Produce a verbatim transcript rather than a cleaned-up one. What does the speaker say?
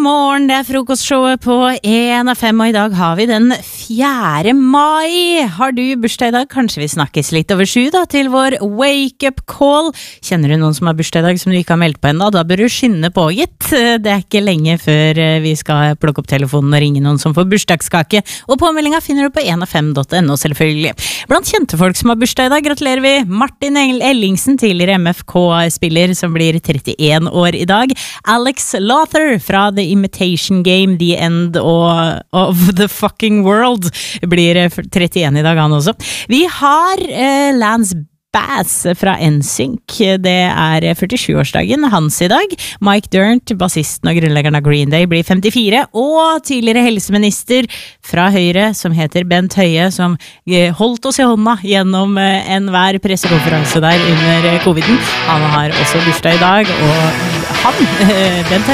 Morgen, det er frokostshowet på en av fem, og i dag har vi den fjerde mai. Har du bursdag i dag? Kanskje vi snakkes litt over sju da, til vår wake-up call. Kjenner du noen som har bursdag i dag som du ikke har meldt på enda? Da bør du skynde på, gitt. Det er ikke lenge før vi skal plukke opp telefonen og ringe noen som får bursdagskake. Og påmeldinga finner du på en av fem punktum no selvfølgelig. Blant kjente folk som har bursdag i dag, gratulerer vi Martin Ellingsen, tidligere M F K-spiller som blir trettien år i dag. Alex Lothar fra The Imitation Game, The End of the Fucking World blir trettien i dag han også. Vi har eh, Lance Bass fra N Sync, det er førtisju-årsdagen hans i dag. Mike Dirnt, bassisten og grunnleggeren av Green Day, blir femtifire, og tidligere helseminister fra Høyre som heter Bent Høie, som holdt oss i hånda gjennom enhver pressekonferanse der under coviden. Han har også bursdag i dag, og han, Bent Høie